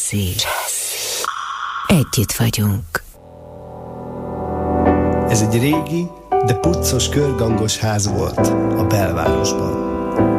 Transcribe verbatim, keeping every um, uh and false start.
Jazzy. Együtt vagyunk. Ez egy régi, de puccos körgangos ház volt a belvárosban.